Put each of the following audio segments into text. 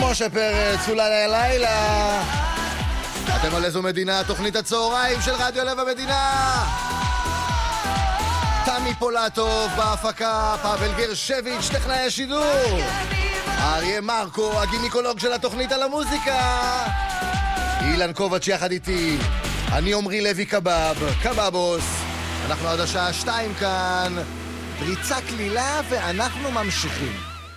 משה פרץ, אולי לילה. אתם על איזו מדינה, תוכנית הצהריים של רדיו לב המדינה. תמי פולטוב בהפקה, פאבל גרשביץ' טכנאי השידור, אריה מרקו, הגינקולוג של התוכנית על המוזיקה, אילן קובץ' יחד איתי, אני עומרי לוי קבבוס. אנחנו עד השעה 2 כאן, פריצה כלילה ואנחנו ממשיכים.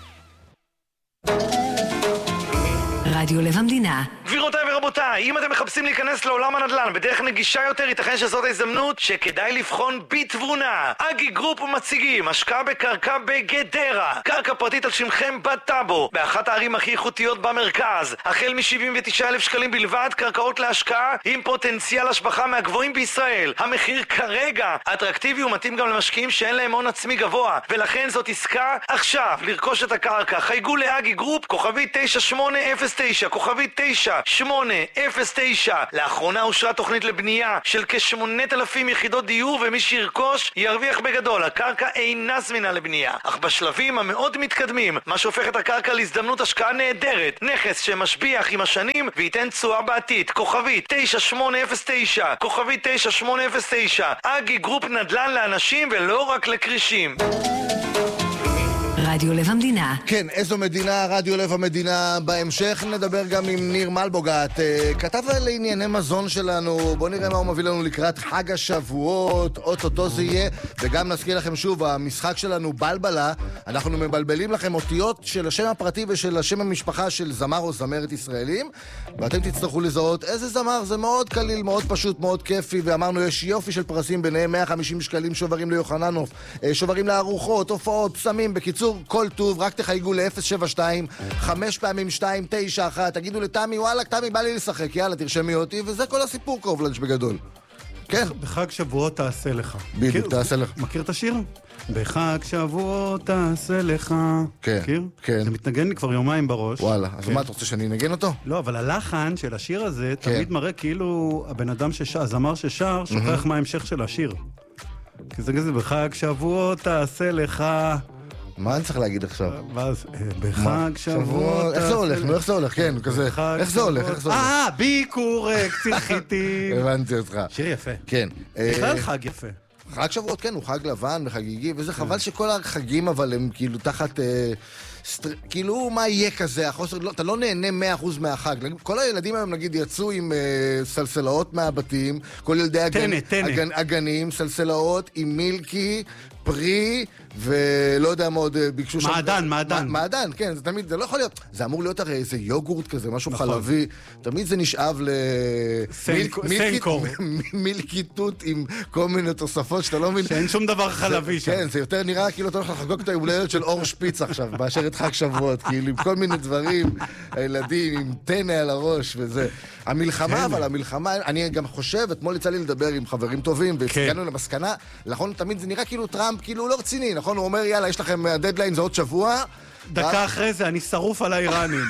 רדיו לב המדינה. גבירותיי ורבותיי, אם אתם מחפשים להיכנס לעולם הנדל"ן בדרך נגישה יותר, ייתכן שזאת ההזדמנות שכדאי לבחון בתבונה. אגי גרופ מציגים השקעה בקרקע בגדרה, קרקע פרטית על שמכם בטאבו, באחת הערים הכי איכותיות במרכז, החל מ-79,000 שקלים בלבד, קרקעות להשקעה עם פוטנציאל השבחה מהגבוהים בישראל. המחיר כרגע אטרקטיבי ומתאים גם למשקיעים שאין להם הון עצמי גבוה, ולכן זאת עסקה עכשיו לרכוש את הקרקע. חייגו לאגי גרופ, כוכבי 9809, כוכבי 9809. לאחרונה אושרה תוכנית לבנייה של כ8,000 יחידות דיור, ומי שירכוש ירוויח בגדול. הקרקע אינה זמינה לבנייה, אך בשלבים המאוד מתקדמים, מה שהופך את הקרקע להזדמנות השקעה נהדרת, נכס שמשביח עם השנים וייתן תשואה בעתיד. כוכבי 9809, כוכבי 9809. אגי גרופ, נדל"ן לאנשים ולא רק לקרישים. רדיו לב המדינה. כן, איזו מדינה, רדיו לב המדינה. בהמשך נדבר גם עם ניר מלבוגת, כתב על ענייני מזון שלנו. בואו נראה מה הוא מביא לנו לקראת חג השבועות, אוטוטו זה יהיה. וגם נזכיר לכם שוב, המשחק שלנו בלבלה, אנחנו מבלבלים לכם אותיות של השם הפרטי ושל השם המשפחה של זמר או זמרת ישראלים, ואתם תצטרכו לזהות איזה זמר. זה מאוד קליל, מאוד פשוט, מאוד כיפי, ואמרנו יש יופי של פרסים ביניהם, 150 שקלים שוברים ליוחננוף, שוברים לארוחות, הופעות, פסמים, בקיצור כל טוב. רק תחייגו ל-072 5 פעמים 291, תגידו לתמי, וואלה תמי בא לי לשחק, יאללה תרשמי אותי, וזה כל הסיפור קרובלנץ' בגדול. כן, בחג שבועות תעשה לך. בדיוק, תעשה לך. מכיר את השיר? בחג שבועות תעשה לך. כן, מכיר? כן. זה מתנגן לי כבר יומיים בראש. וואלה, אז מה אתה רוצה שאני נגן אותו? לא, אבל הלחן של השיר הזה תמיד מראה כאילו הבן אדם הזמר ששר שוכח מה ההמשך של השיר. כי זה כזה, בחג שבועות תעשה לך. מה אני צריך להגיד עכשיו? ואז, בחג שבועות... איך זה הולך? איך זה הולך? כן, כזה. איך זה הולך? ביקור קציר חיטים. הבנתי אותך. שיר יפה. כן. בכלל חג יפה. חג שבועות, כן, הוא חג לבן וחגיגי, וזה חבל שכל החגים אבל הם כאילו תחת... כאילו מה יהיה כזה, אתה לא נהנה 100% מהחג. כל הילדים היום נגיד יצאו עם סלסלאות מהבתים, כל ילדי הגנים, סלסלאות עם מילקי, פרי, ולא יודע מה עוד ביקשו שם. מעדן, כן, זה תמיד, זה לא יכול להיות, זה אמור להיות הרי איזה יוגורט כזה, משהו חלבי, תמיד זה נשאב מילקיטות עם כל מיני תוספות שאתה לא מבין. שאין שום דבר חלבי שם. כן, זה יותר נראה כאילו אתה הולך לחגוג את ההולדת של אור שפיץ עכשיו, באשר את חג שבועות, כאילו עם כל מיני דברים, הילדים עם טנא על הראש וזה. המלחמה, אבל המלחמה, אני גם חושב, אתמול יצא לי לדבר עם חברים טובים, והגענו למסקנה, נכון, תמיד זה נראה כאילו טראמפ, כאילו לא רציני, נכון? הוא אומר, יאללה, יש לכם הדדליין, זה עוד שבוע. דקה אחרי זה, אני שרוף על האיראנים.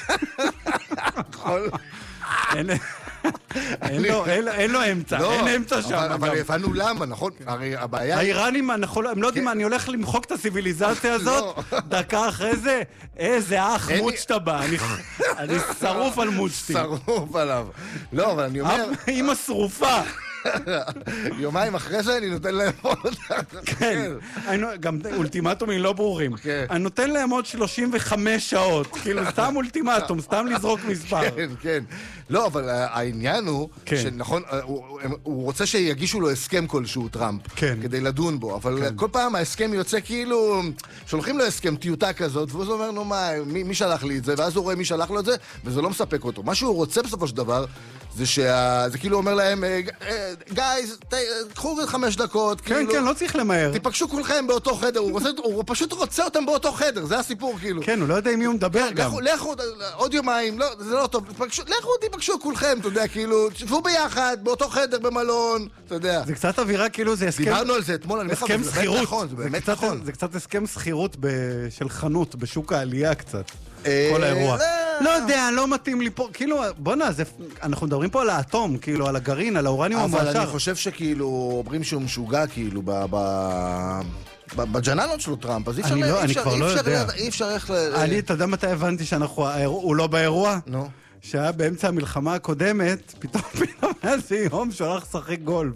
אין לו אמצע, אין אמצע שם. אבל הבנו למה, נכון? הרי הבעיה... האיראנים, הם לא יודעים מה, אני הולך למחוק את הסיביליזציה הזאת, דקה אחרי זה, איזה אח מוצ'טה בא, אני שרוף על מוצ'טי. שרוף עליו. לא, אבל אני אומר... אמא שרופה. יומיים אחרי זה אני נותן להם עוד... כן, גם אולטימטומים לא ברורים. אני נותן להם עוד 35 שעות, כאילו סתם אולטימטום, סתם לזרוק מספר. כן, כן. לא, אבל העניין הוא, שנכון, הוא רוצה שיגישו לו הסכם כלשהו, טראמפ, כדי לדון בו, אבל כל פעם ההסכם יוצא כאילו, שולחים לו הסכם, טיוטה כזאת, והוא אומר, נו מה, מי שלח לי את זה? ואז הוא רואה מי שלח לו את זה, וזה לא מספק אותו. מה שהוא רוצה בסופו של דבר, זה כאילו אומר להם, גייז, קחו 5 דקות. כן, כן, לא צריך למהר. תיפגשו כולכם באותו חדר, הוא פשוט רוצה אותם באותו חדר, זה הסיפור כאילו. כן, הוא לא יודע עם מי הוא מדבר גם. לכו, עוד יומיים, זה לא טוב, לכו תיפגשו כולכם, אתה יודע, כאילו, תשבו ביחד, באותו חדר, במלון, אתה יודע. זה קצת אווירה כאילו, זה הסכם... דיברנו על זה אתמול, אני מחבר, זה באמת נכון, זה באמת נכון. זה קצת הסכם שכירות של חנות, בשוק העלייה קצת. כל האירוע. לא יודע, לא מתאים לי פה, כאילו, בוא נעזף, אנחנו מדברים פה על האטום, כאילו, על הגרעין, על האורניום המועשר. אבל אני חושב שכאילו, אומרים שהוא משוגע, כאילו, בג'ננות שלו טראמפ, אז אני כבר לא יודע. אי אפשר איך אתה יודע מתי הבנתי שהוא לא באירוע? נו. שהיה באמצע המלחמה הקודמת, פתאום היה זה יום שהולך לשחק גולף.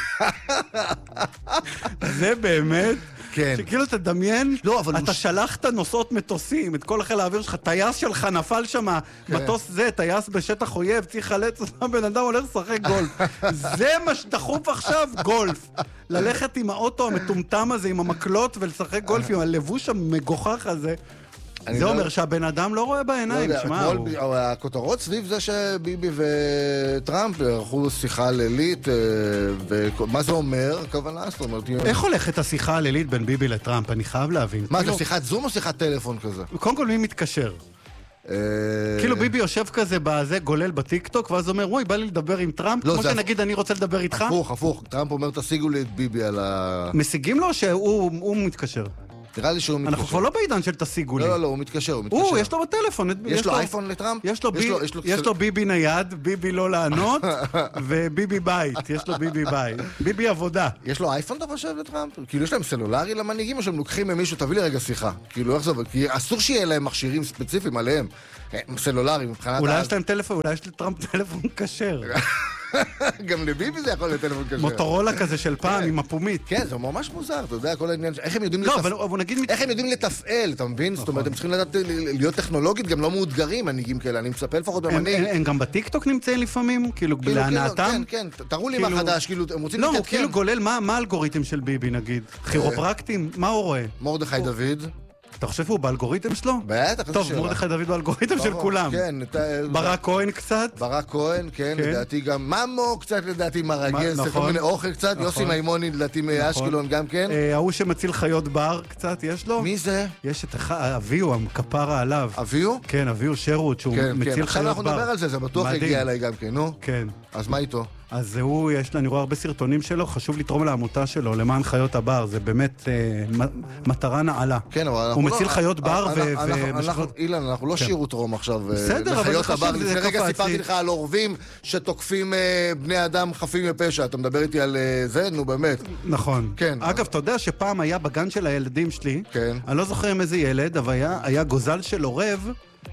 זה באמת, כן. שכאילו תדמיין, לא, אבל אתה שלחת נוסעות מטוסים, את כל חיל האוויר שלך, טייס שלך נפל שם, מטוס זה, טייס בשטח אויב, צריך לחלץ אותם, בן אדם הולך לשחק גולף. זה מה שדחוף עכשיו, גולף. ללכת עם האוטו המטומטם הזה, עם המקלות, ולשחק גולף עם הלבוש המגוחך הזה. זה אומר שהבן אדם לא רואה בעיניים, שמע. הכותרות סביב זה שביבי וטראמפ ערכו שיחה לילית, ומה זה אומר? הכוונה, זאת אומרת... איך הולכת השיחה הלילית בין ביבי לטראמפ? אני חייב להבין. מה, זה שיחת זום או שיחת טלפון כזה? קודם כל מי מתקשר? כאילו ביבי יושב כזה בזה, גולל בטיקטוק, ואז אומר, וואי, בא לי לדבר עם טראמפ, כמו שנגיד אני רוצה לדבר איתך. הפוך, טראמפ אומר, תשיגו לי את ביבי על ה... משיגים לו שהוא מתקשר? נראה לי שהוא מתקשר. אנחנו כבר לא בעידן של תשיגו לי. לא, הוא מתקשר. יש לו בטלפון. יש לו אייפון לטראמפ? יש לו ביבי נייד, ביבי לא לענות, וביבי בית. יש לו ביבי בית. ביבי עבודה. יש לו אייפון, אתה חושב, לטראמפ? כאילו, יש להם סלולרי למנהיגים, או שהם לוקחים ממישהו, תביא לי רגע שיחה. כאילו, איך זה עובד? כי אסור שיהיה להם מכשירים ספציפיים עליהם. סלולרי, מבחינת... אולי יש להם טלפון, אולי יש לטראמפ טלפון כשר. גם לביבי זה יכול להיות טלפון כשר. מוטורולה כזה של פעם, עם הפומית. כן, זה ממש מוזר, אתה יודע, כל העניין... איך הם יודעים לתפעל, אתה מבין? זאת אומרת, הם צריכים לדעת להיות טכנולוגית, גם לא מאותגרים, מנהיגים כאלה, אני מצפה לפחות במנהיג. הם גם בטיקטוק נמצאים לפעמים, כאילו, להנאתם? כן, תראו לי מה חדש, כאילו, הם רוצים... לא, הוא כאילו גולל, מה האלגוריתם של ביבי, נגיד? כירופרקטים? מה הוא רואה? מרדכי דוד. אתה חושב שהוא באלגוריתם שלו? בטח, טוב, מרדכי דוד באלגוריתם של כולם. כן. ברק כהן קצת? ברק כהן, כן, לדעתי גם ממו קצת, לדעתי מרגס, כל מיני אוכל קצת, יוסי מימוני, לדעתי מאשקלון גם כן. ההוא שמציל חיות בר קצת, יש לו? מי זה? יש את אביו, הכפרה עליו. אביו? כן, אביו שרות, שהוא מציל חיות בר. עכשיו אנחנו נדבר על זה, זה בטוח הגיע אליי גם כן, נו? כן. אז מה איתו? אז הוא, אני רואה הרבה סרטונים שלו, חשוב לתרום לעמותה שלו, למען חיות הבר, זה באמת מטרה נעלה. כן, אבל הוא מציל חיות בר אילן, אנחנו לא שירות רום עכשיו לחיות הבר. לפני רגע סיפרתי לך על עורבים שתוקפים בני אדם חפים מפשע, אתה מדבר איתי על זה? נו באמת. נכון. אגב, אתה יודע שפעם היה בגן של הילדים שלי, אני לא זוכר עם איזה ילד, אבל היה גוזל של עורב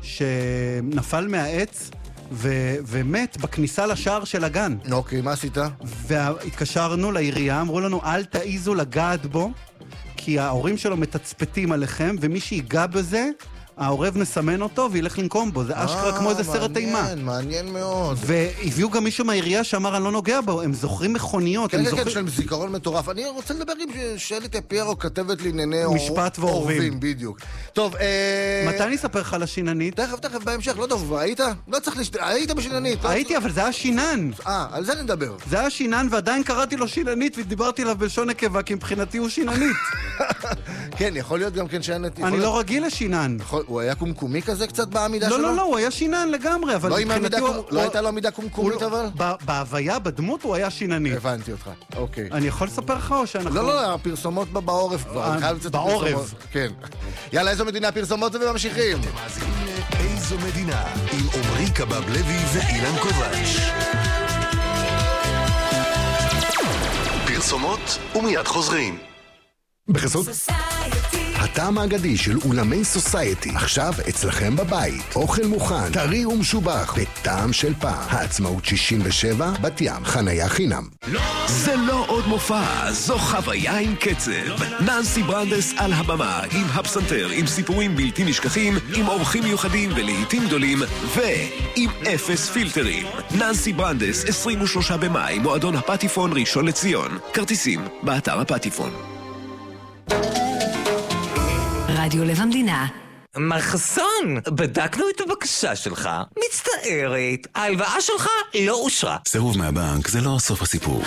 שנפל מהעץ, ומת בכניסה לשער של הגן. אוקיי, מה עשית? והתקשרנו לעירייה, אמרו לנו, אל תעיזו לגעת בו, כי ההורים שלו מתצפתים עליכם, ומי שיגע בזה, העורב נסמן אותו וילך לנקום בו. זה אשכרה כמו איזה סרט אימה. מעניין מאוד. והביאו גם מישהו מהעירייה שאמר, אני לא נוגע בו, הם זוכרים מכוניות. כן, יש להם זיכרון מטורף. אני רוצה לדבר עם שלי טפיירו, כתבת לענייני משפט ועורבים. בדיוק. טוב, מתי אני אספר לך על השיננית? תכף, בהמשך, לא טוב, היית? לא צריך היית בשיננית. הייתי, אבל זה היה שינן. על זה נדבר. זה היה שינן, ועדיין קראתי לו שיננית, ודיברתי עליו בלשון נקבה, כי מבחינתי הוא שיננית. כן, יכול להיות גם כן שיננית. אני לא רגיל לשינן. הוא היה קומקומי כזה קצת בעמידה שלו? לא, הוא היה שינן לגמרי, אבל לא הייתה לו עמידה קומקומית אבל? בהוויה, בדמות הוא היה שינני. הבנתי אותך, אוקיי. אני יכול לספר לך או שאנחנו... לא, הפרסומות בעורף כבר. בעורף. כן. יאללה, איזו מדינה פרסומות וממשיכים. אתם מאזינים לאיזו מדינה עם עומרי קבב לוי ואילן קובץ'. פרסומות ומיד חוזרים. בחסות הטעם האגדי של אולמי סוסייטי, עכשיו אצלכם בבית. אוכל מוכן, טרי ומשובח, בטעם של פעם. העצמאות 67, בת ים, חניה חינם. זה לא עוד מופע, זו חוויה עם קצב. ננסי ברנדס על הבמה, עם הפסנתר, עם סיפורים בלתי נשכחים, עם אורחים מיוחדים ולעיתים גדולים, ועם אפס פילטרים. ננסי ברנדס, 23 במאי, מועדון הפטיפון ראשון לציון. כרטיסים, באתר הפטיפון. רדיו לב המדינה. מחסון, בדקנו את הבקשה שלך. מצטערת, ההלוואה שלך לא אושרה. סירוב מהבנק זה לא סוף הסיפור.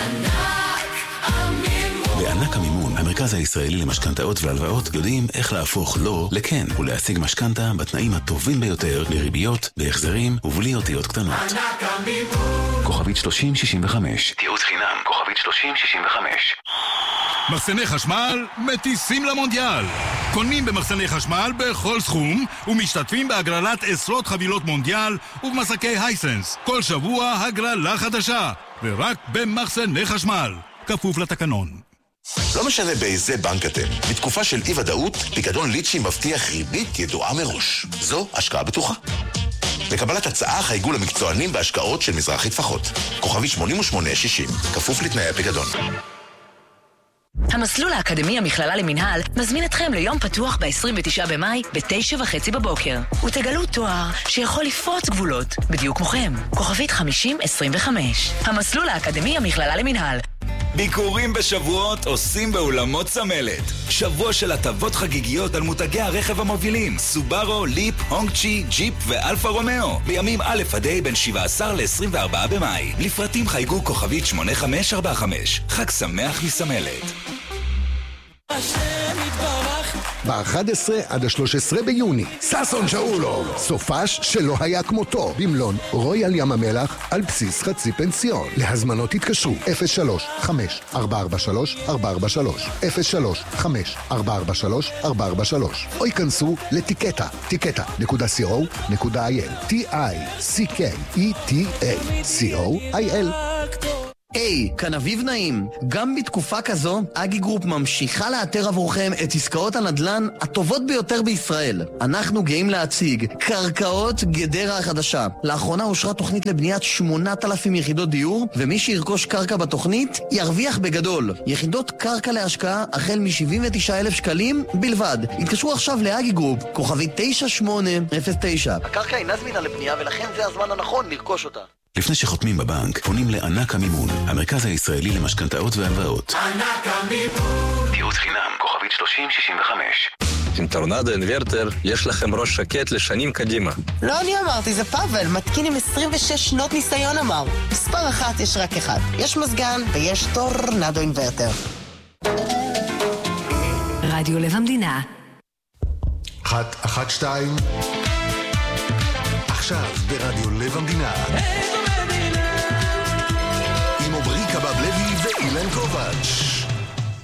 בענק המימון, המרכז הישראלי למשכנתאות והלוואות, יודעים איך להפוך לא לכן ולהשיג משכנתה בתנאים הטובים ביותר, לריביות, בהחזרים ובלי אותיות קטנות. ענק המימון. כוכבית 3065. תיעוץ חינם, כוכבית 3065. מחסני חשמל מטיסים למונדיאל. קונים במחסני חשמל בכל סכום ומשתתפים בהגרלת עשרות חבילות מונדיאל ובמסקי הייסנס. כל שבוע הגרלה חדשה, ורק במחסני חשמל. כפוף לתקנון. לא משנה באיזה בנק אתם, בתקופה של אי-ודאות, פיקדון ליצ'י מבטיח ריבית ידועה מראש. זו השקעה בטוחה. לקבלת הצעה חייגו למקצוענים בהשקעות של מזרחי טפחות. כוכבי 8860, כפוף לתנאי הפיקדון. המסלול האקדמי המכללה למנהל מזמין אתכם ליום פתוח ב-29 במאי ב-9:30 בבוקר. ותגלו תואר שיכול לפרוץ גבולות, בדיוק מוכם. כוכבית 5025. המסלול האקדמי המכללה למנהל. ביקורים בשבועות עושים באולמות צמלת. שבוע של הטבות חגיגיות על מותגי הרכב המובילים סובארו, ליפ, הונג-צ'י, ג'יפ ואלפה רומאו. בימים א' עד ה' בין 17 ל-24 במאי. לפרטים חייגו כוכבית 8545. חג שמח מסמלת. ב-11 עד ה-13 ביוני, ששון שאולוב, סופש שלא היה כמותו, במלון רויאל ים המלח על בסיס חצי פנסיון. להזמנות התקשרו 03-5-443-443 03-5-443-443 או ייכנסו לטיקטה, tiketa.co.il TICKETA.co.il. היי, כאן אביב נעים. גם בתקופה כזו, אגי גרופ ממשיכה לאתר עבורכם את עסקאות הנדל"ן הטובות ביותר בישראל. אנחנו גאים להציג קרקעות גדרה החדשה. לאחרונה אושרה תוכנית לבניית 8,000 יחידות דיור, ומי שירכוש קרקע בתוכנית ירוויח בגדול. יחידות קרקע להשקעה החל מ-79,000 שקלים בלבד. התקשרו עכשיו לאגי גרופ, כוכבי 9809. הקרקע אינה זמינה לבנייה ולכן זה הזמן הנכון לרכוש אותה. לפני שחותמים בבנק, פונים לענק המימון, המרכז הישראלי למשכנתאות והלוואות. ענק המימון. ייעוץ חינם, כוכבית 3065. עם טורנדו אינוורטר יש לכם ראש שקט לשנים קדימה. לא אני אמרתי, זה פאבל, מתקין עם 26 שנות ניסיון אמר. מספר אחת יש רק אחד. יש מזגן ויש טורנדו אינוורטר. רדיו לב המדינה. 112 עכשיו ברדיו לב המדינה. עם עומרי קבב לוי ואילן קובץ'.